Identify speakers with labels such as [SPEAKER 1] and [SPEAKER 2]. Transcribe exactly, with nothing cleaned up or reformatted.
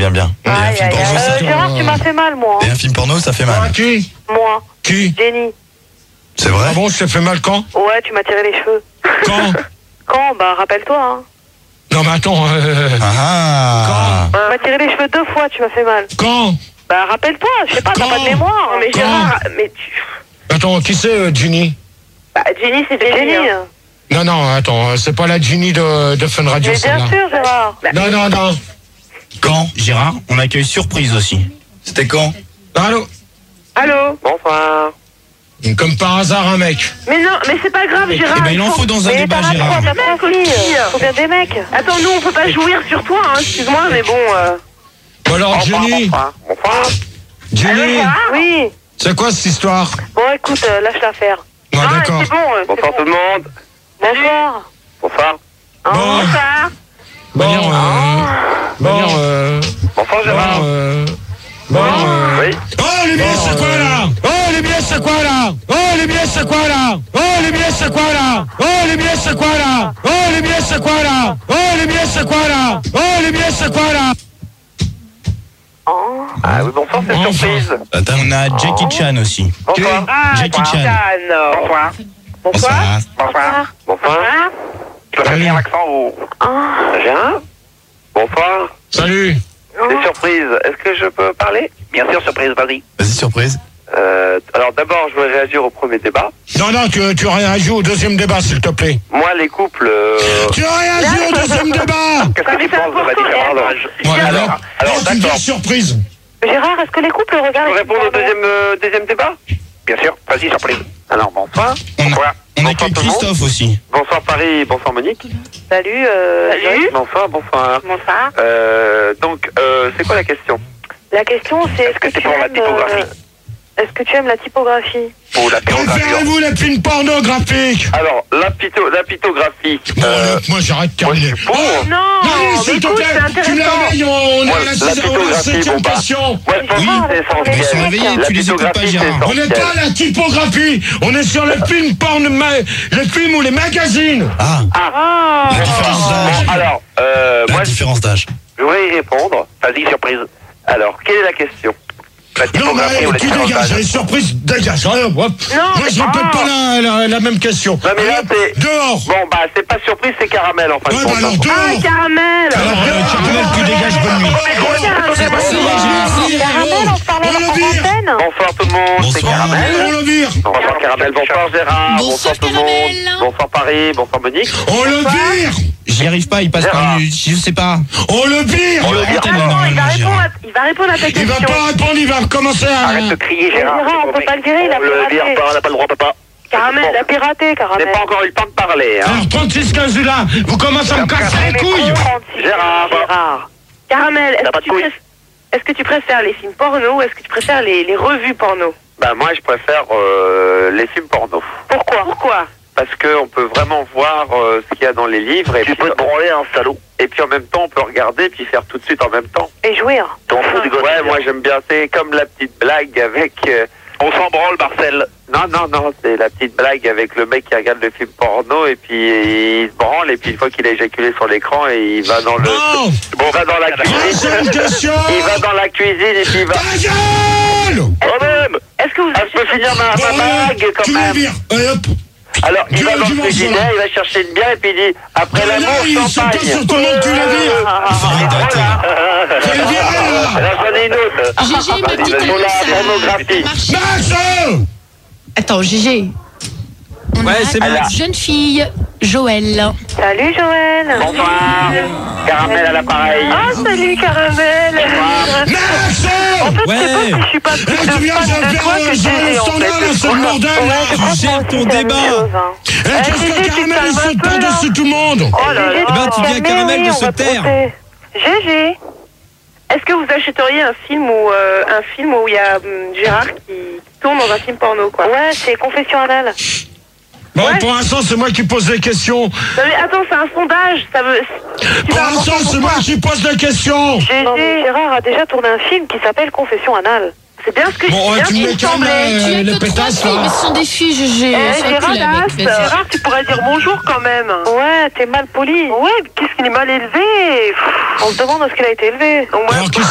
[SPEAKER 1] souviens bien. Et un
[SPEAKER 2] Aïe,
[SPEAKER 1] film
[SPEAKER 2] aïe,
[SPEAKER 1] porno,
[SPEAKER 2] aïe.
[SPEAKER 1] ça
[SPEAKER 2] Euh, Gérard, tu m'as fait mal, moi.
[SPEAKER 1] Et un film porno, ça fait
[SPEAKER 3] Ah,
[SPEAKER 1] mal.
[SPEAKER 3] qui
[SPEAKER 2] Moi.
[SPEAKER 3] Qui
[SPEAKER 2] Jenny.
[SPEAKER 1] C'est vrai?
[SPEAKER 3] Ah bon, je t'ai fait mal quand
[SPEAKER 2] Ouais, tu m'as tiré les cheveux.
[SPEAKER 3] Quand
[SPEAKER 2] Quand? Bah, rappelle-toi, hein.
[SPEAKER 3] Non, mais attends. Euh...
[SPEAKER 1] Ah.
[SPEAKER 2] Tu m'as tiré les cheveux deux fois, tu m'as fait mal.
[SPEAKER 3] Quand
[SPEAKER 2] Bah, rappelle-toi, je sais pas, t'as
[SPEAKER 3] Quand
[SPEAKER 2] pas de mémoire. Mais
[SPEAKER 3] Quand
[SPEAKER 2] Gérard, mais tu...
[SPEAKER 3] Attends, qui c'est, euh, Ginny?
[SPEAKER 2] Bah, Jenny, c'est Jenny. Hein.
[SPEAKER 3] Non, non, attends, c'est pas la Ginny de, de Fun Radio,
[SPEAKER 2] Mais bien
[SPEAKER 3] celle-là.
[SPEAKER 2] sûr, Gérard. Bah,
[SPEAKER 3] Non, non, non.
[SPEAKER 1] Quand?
[SPEAKER 4] Gérard, on accueille surprise aussi.
[SPEAKER 1] C'était quand?
[SPEAKER 3] Allô?
[SPEAKER 2] Allô?
[SPEAKER 5] Bonsoir.
[SPEAKER 3] Comme par hasard, un mec.
[SPEAKER 2] Mais non, mais c'est pas grave, Gérard.
[SPEAKER 4] Eh ben, il en faut dans un
[SPEAKER 2] Mais
[SPEAKER 4] débat,
[SPEAKER 2] t'as
[SPEAKER 4] Gérard.
[SPEAKER 2] T'as pas aussi, faut bien des mecs. Attends, nous, on peut pas jouir sur toi, hein, excuse-moi, mais bon... Euh...
[SPEAKER 3] Bon alors, Ginny,
[SPEAKER 5] Bonsoir. Bonsoir.
[SPEAKER 3] Ginny,
[SPEAKER 2] Oui.
[SPEAKER 3] c'est quoi cette histoire?
[SPEAKER 2] Bon, écoute, euh, lâche l'affaire.
[SPEAKER 3] Ouais,
[SPEAKER 2] Ah,
[SPEAKER 3] d'accord.
[SPEAKER 2] c'est bon, euh, c'est
[SPEAKER 5] Bonsoir
[SPEAKER 2] bon.
[SPEAKER 5] tout le monde.
[SPEAKER 2] Bonsoir.
[SPEAKER 5] Bonsoir.
[SPEAKER 2] Hein,
[SPEAKER 3] Bon.
[SPEAKER 2] bonsoir.
[SPEAKER 3] Bon, euh, bon, euh,
[SPEAKER 5] Bonsoir
[SPEAKER 3] bon,
[SPEAKER 5] Gérard.
[SPEAKER 3] euh, bon, euh,
[SPEAKER 5] Oui.
[SPEAKER 3] Oh, les billets, c'est quoi, là? Oh, les billets, c'est quoi, là? Oh, les billets, c'est quoi, là? Oh, les billets, c'est quoi, là? Oh, les billets, c'est quoi, là? Oh, les billets, c'est quoi, là? Oh, les billets, c'est quoi, là? Oh, les billets, c'est quoi, là?
[SPEAKER 2] Oh.
[SPEAKER 5] Ah oui, bonsoir, c'est
[SPEAKER 3] Enfin.
[SPEAKER 5] surprise.
[SPEAKER 1] Attends.
[SPEAKER 4] On a Jackie Chan aussi.
[SPEAKER 5] Bonsoir.
[SPEAKER 2] Ah,
[SPEAKER 4] Jackie Chan.
[SPEAKER 5] Bonsoir.
[SPEAKER 2] Bonsoir.
[SPEAKER 5] Bonsoir. Bonsoir. Tu vas faire bien l'accent ou...
[SPEAKER 2] Ah.
[SPEAKER 5] Gérard. Bonsoir.
[SPEAKER 3] Salut.
[SPEAKER 5] C'est surprise. Est-ce que je peux parler? Bien sûr, surprise, vas-y.
[SPEAKER 1] Vas-y, surprise.
[SPEAKER 5] Euh, alors d'abord, je voudrais réagir au premier débat.
[SPEAKER 3] Non, non, tu, tu réagis au deuxième débat, s'il te plaît.
[SPEAKER 5] Moi, les couples... euh,
[SPEAKER 3] Tu réagis au deuxième débat.
[SPEAKER 5] Qu'est-ce que tu
[SPEAKER 2] c'est
[SPEAKER 5] penses de ma
[SPEAKER 2] important,
[SPEAKER 5] différence
[SPEAKER 2] et
[SPEAKER 5] d'âge?
[SPEAKER 3] Ouais,
[SPEAKER 5] Alors,
[SPEAKER 3] alors,
[SPEAKER 5] alors
[SPEAKER 3] oh, tu me dis
[SPEAKER 5] d'accord.
[SPEAKER 3] surprise.
[SPEAKER 2] Gérard, est-ce que les couples
[SPEAKER 5] Je
[SPEAKER 2] regardent...
[SPEAKER 5] peux répondre au deuxième, euh, deuxième débat? Bien sûr, vas-y, surprise. Alors, bonsoir.
[SPEAKER 4] On, a-
[SPEAKER 5] Bonsoir.
[SPEAKER 4] on
[SPEAKER 5] Bonsoir
[SPEAKER 4] accueille
[SPEAKER 5] tout le monde.
[SPEAKER 4] Christophe aussi.
[SPEAKER 5] Bonsoir Paris, bonsoir Monique.
[SPEAKER 2] Salut, euh... Salut.
[SPEAKER 5] Bonsoir, bonsoir.
[SPEAKER 2] Bonsoir.
[SPEAKER 5] Euh, donc, euh, c'est quoi la question?
[SPEAKER 2] La question, c'est...
[SPEAKER 5] Est-ce que c'est
[SPEAKER 2] tu
[SPEAKER 5] pour la
[SPEAKER 2] aimes,
[SPEAKER 5] typographie?
[SPEAKER 2] euh, Est-ce que tu aimes la typographie?
[SPEAKER 5] Ou la pitographie?
[SPEAKER 3] Préférez-vous les films pornographiques?
[SPEAKER 5] Alors, la, pito, la pitographie.
[SPEAKER 3] Bon,
[SPEAKER 5] euh,
[SPEAKER 3] allez, moi j'arrête de
[SPEAKER 5] moi, je
[SPEAKER 3] terminer.
[SPEAKER 5] suis pour.
[SPEAKER 2] Non,
[SPEAKER 3] Marie,
[SPEAKER 2] mais
[SPEAKER 3] s'il te
[SPEAKER 2] écoute,
[SPEAKER 3] plaît,
[SPEAKER 2] c'est
[SPEAKER 3] tu me la
[SPEAKER 2] intéressant.
[SPEAKER 3] réveilles, on est
[SPEAKER 5] Moi,
[SPEAKER 3] à la,
[SPEAKER 5] la
[SPEAKER 3] six- on est à la
[SPEAKER 5] typographie,
[SPEAKER 3] septième
[SPEAKER 5] bon, bah.
[SPEAKER 3] question.
[SPEAKER 5] Moi, je pense
[SPEAKER 2] Oui.
[SPEAKER 5] que c'est
[SPEAKER 2] Mais
[SPEAKER 4] Ils
[SPEAKER 5] essentiel.
[SPEAKER 4] sont réveillés,
[SPEAKER 5] La
[SPEAKER 4] tu les écoutes pas,
[SPEAKER 5] typographie,
[SPEAKER 4] Gérard.
[SPEAKER 5] c'est
[SPEAKER 3] On n'est pas à la typographie, on est sur les films porn, ma- les films ou les magazines.
[SPEAKER 1] Ah.
[SPEAKER 2] Ah.
[SPEAKER 1] La différence d'âge.
[SPEAKER 5] Bon, alors, euh,
[SPEAKER 1] La
[SPEAKER 5] moi, je
[SPEAKER 1] différence d'âge.
[SPEAKER 5] voudrais y répondre. Vas-y, surprise. Alors, quelle est la question? La
[SPEAKER 3] Non,
[SPEAKER 5] typographie
[SPEAKER 3] mais
[SPEAKER 5] ou la
[SPEAKER 3] tu
[SPEAKER 5] différence
[SPEAKER 3] dégages,
[SPEAKER 5] d'âge?
[SPEAKER 3] les surprises, dégage. Rien, hop.
[SPEAKER 2] Non,
[SPEAKER 3] Moi,
[SPEAKER 2] mais-
[SPEAKER 3] je répète
[SPEAKER 2] ah.
[SPEAKER 3] pas la, la, la même question.
[SPEAKER 5] Non, mais là,
[SPEAKER 3] Allez,
[SPEAKER 5] c'est-
[SPEAKER 3] dehors.
[SPEAKER 5] Bon, bah, c'est pas surprise, c'est caramel, en fin de
[SPEAKER 3] Ouais,
[SPEAKER 5] compte.
[SPEAKER 3] bah alors,
[SPEAKER 2] Ah,
[SPEAKER 3] dehors.
[SPEAKER 2] caramel.
[SPEAKER 3] Alors, dehors.
[SPEAKER 4] Caramel, tu dégages, bonne nuit.
[SPEAKER 2] Caramel, on se parle
[SPEAKER 3] On
[SPEAKER 2] en
[SPEAKER 3] le
[SPEAKER 2] en
[SPEAKER 3] vire.
[SPEAKER 2] antenne.
[SPEAKER 5] Bonsoir tout le monde, c'est
[SPEAKER 1] Bonsoir.
[SPEAKER 5] caramel.
[SPEAKER 3] On le vire.
[SPEAKER 5] Bonsoir Caramel, bonsoir Gérard, bonsoir, tout le monde, bonsoir Paris, bonsoir Monique.
[SPEAKER 3] On le vire.
[SPEAKER 4] J'y arrive pas, il passe par
[SPEAKER 5] Gérard.
[SPEAKER 4] une... Je sais pas.
[SPEAKER 3] On le vire.
[SPEAKER 5] On le vire.
[SPEAKER 4] Antenne,
[SPEAKER 2] Attends, il va
[SPEAKER 4] normalement,
[SPEAKER 2] répondre
[SPEAKER 4] Gérard.
[SPEAKER 2] à, il va répondre à ta
[SPEAKER 3] Il
[SPEAKER 2] question.
[SPEAKER 3] va pas répondre, il va commencer
[SPEAKER 5] Arrête de
[SPEAKER 3] à...
[SPEAKER 5] crier
[SPEAKER 2] Mais
[SPEAKER 5] Gérard.
[SPEAKER 2] Gérard, on peut pas le virer, il a
[SPEAKER 5] On le
[SPEAKER 2] piraté.
[SPEAKER 5] vire pas, on n'a pas le droit, papa.
[SPEAKER 2] Caramel, il a piraté,
[SPEAKER 5] J'ai
[SPEAKER 2] Caramel.
[SPEAKER 5] pas encore eu le temps de parler, hein.
[SPEAKER 3] Alors, trente-six quinze là, vous commencez à me casser les couilles.
[SPEAKER 5] Gérard.
[SPEAKER 2] Gérard. Caramel, est-ce
[SPEAKER 5] T'as pas
[SPEAKER 2] que,
[SPEAKER 5] de
[SPEAKER 2] tu
[SPEAKER 5] couilles.
[SPEAKER 2] préf- est-ce que tu préfères les films porno ou est-ce que tu préfères les, les revues porno?
[SPEAKER 5] Bah moi je préfère euh, les films porno.
[SPEAKER 2] Pourquoi? Pourquoi?
[SPEAKER 5] Parce qu'on peut vraiment voir euh, ce qu'il y a dans les livres. Et
[SPEAKER 6] Tu
[SPEAKER 5] puis,
[SPEAKER 6] peux te branler un salaud.
[SPEAKER 5] Et puis en même temps on peut regarder puis faire tout de suite en même temps.
[SPEAKER 2] Et jouir.
[SPEAKER 6] T'en fous du gosse.
[SPEAKER 5] Ouais, moi j'aime bien, c'est comme la petite blague avec... euh,
[SPEAKER 6] On s'en branle, Marcel.
[SPEAKER 5] Non, non, non, c'est la petite blague avec le mec qui regarde le film porno et puis il se branle et puis une fois qu'il a éjaculé sur l'écran et il va dans le...
[SPEAKER 3] Non.
[SPEAKER 5] Bon, il va dans la cuisine.
[SPEAKER 3] Prochaine question.
[SPEAKER 5] Il va dans la cuisine et puis il va...
[SPEAKER 3] Ta gueule.
[SPEAKER 5] Quand même.
[SPEAKER 2] Est-ce que vous
[SPEAKER 5] Ah, je peux finir ma,
[SPEAKER 3] Bon,
[SPEAKER 5] ma
[SPEAKER 3] allez,
[SPEAKER 5] blague quand
[SPEAKER 3] tu le
[SPEAKER 5] même.
[SPEAKER 3] vires. Allez, hop.
[SPEAKER 5] Alors, il
[SPEAKER 3] Tu
[SPEAKER 5] va
[SPEAKER 3] veux
[SPEAKER 5] dans
[SPEAKER 3] du
[SPEAKER 5] le
[SPEAKER 3] morceau,
[SPEAKER 5] frigidaire,
[SPEAKER 3] là.
[SPEAKER 5] il va chercher une bière et puis il dit après
[SPEAKER 3] Là,
[SPEAKER 5] l'amour,
[SPEAKER 3] là, il se
[SPEAKER 5] champagne.
[SPEAKER 3] passe sur tout le monde, tu le vires. Faut le virer, là.
[SPEAKER 5] Là, j'en ai une autre.
[SPEAKER 7] Gégé, ma
[SPEAKER 5] Vas-y,
[SPEAKER 7] petite
[SPEAKER 5] sur la
[SPEAKER 7] annonce, ça-
[SPEAKER 5] pornographie.
[SPEAKER 7] ça marche.
[SPEAKER 3] Max.
[SPEAKER 7] Attends, Gégé. On
[SPEAKER 4] Ouais,
[SPEAKER 7] a
[SPEAKER 4] c'est
[SPEAKER 7] une
[SPEAKER 5] bon.
[SPEAKER 7] jeune fille, Joël.
[SPEAKER 2] Salut Joël.
[SPEAKER 5] Bonsoir. Caramel à l'appareil.
[SPEAKER 2] Ah, salut Caramel.
[SPEAKER 3] Max.
[SPEAKER 2] En fait,
[SPEAKER 4] Ouais.
[SPEAKER 2] c'est pas que je suis pas
[SPEAKER 3] Eh,
[SPEAKER 2] plus
[SPEAKER 3] tu viens
[SPEAKER 2] fan
[SPEAKER 3] de
[SPEAKER 2] de
[SPEAKER 3] faire
[SPEAKER 2] toi
[SPEAKER 3] un
[SPEAKER 2] que
[SPEAKER 3] genre
[SPEAKER 2] Gégé,
[SPEAKER 3] de
[SPEAKER 2] en
[SPEAKER 3] standard,
[SPEAKER 2] fait.
[SPEAKER 3] là, c'est le bordel,
[SPEAKER 2] Ouais,
[SPEAKER 3] là.
[SPEAKER 2] je crois que
[SPEAKER 4] Gère
[SPEAKER 2] moi
[SPEAKER 4] ton
[SPEAKER 2] aussi, c'est la même
[SPEAKER 4] débat.
[SPEAKER 2] chose, hein.
[SPEAKER 3] Eh,
[SPEAKER 2] Eh,
[SPEAKER 3] qu'est-ce
[SPEAKER 2] Gégé,
[SPEAKER 3] que
[SPEAKER 2] tu te
[SPEAKER 3] Caramel,
[SPEAKER 2] calmes
[SPEAKER 3] il
[SPEAKER 2] un
[SPEAKER 3] saute
[SPEAKER 2] peu, là.
[SPEAKER 3] par-dessus tout le monde.
[SPEAKER 2] Oh là là.
[SPEAKER 4] Eh ben, tu dis à Caramel de
[SPEAKER 2] on
[SPEAKER 4] se
[SPEAKER 2] va
[SPEAKER 4] taire.
[SPEAKER 2] poser. Gégé, est-ce que vous achèteriez un film où euh, un film où il y a hum, Gérard qui tourne dans un film porno, quoi? Ouais, c'est Confession anale.
[SPEAKER 3] Bon,
[SPEAKER 2] Ouais.
[SPEAKER 3] pour l'instant, c'est moi qui pose les questions.
[SPEAKER 2] Non mais attends, c'est un sondage, ça veut... Tu
[SPEAKER 3] Pour
[SPEAKER 2] vas avoir
[SPEAKER 3] l'instant,
[SPEAKER 2] ça
[SPEAKER 3] c'est
[SPEAKER 2] pour
[SPEAKER 3] moi
[SPEAKER 2] quoi?
[SPEAKER 3] qui pose les questions.
[SPEAKER 2] Gégé, Gérard a déjà tourné un film qui s'appelle Confession anale. C'est bien ce que
[SPEAKER 3] Bon,
[SPEAKER 2] c'est
[SPEAKER 3] ouais,
[SPEAKER 2] bien
[SPEAKER 3] tu
[SPEAKER 2] ce
[SPEAKER 3] me
[SPEAKER 2] qui
[SPEAKER 3] les calmes,
[SPEAKER 2] semblait.
[SPEAKER 7] Tu
[SPEAKER 3] euh,
[SPEAKER 7] as
[SPEAKER 3] les
[SPEAKER 7] que trois
[SPEAKER 3] pétasses,
[SPEAKER 7] filles,
[SPEAKER 3] là.
[SPEAKER 7] mais ce sont des filles, Gégé.
[SPEAKER 2] Eh,
[SPEAKER 7] Sois
[SPEAKER 2] Gérard,
[SPEAKER 7] cool avec, vas-y.
[SPEAKER 2] Gérard, tu pourrais dire bonjour quand même. Ouais, t'es mal poli. Ouais, qu'est-ce qu'il est mal élevé. On se demande où est-ce qu'il a été élevé. Au moins,
[SPEAKER 3] Alors, qui